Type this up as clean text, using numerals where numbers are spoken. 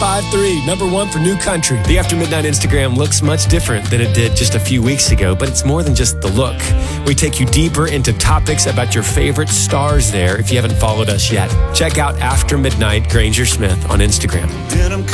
105.3, number one for new country. The After Midnight Instagram looks much different than it did just a few weeks ago, but it's more than just the look. We take you deeper into topics about your favorite stars there if you haven't followed us yet. Check out After Midnight Granger Smith on Instagram.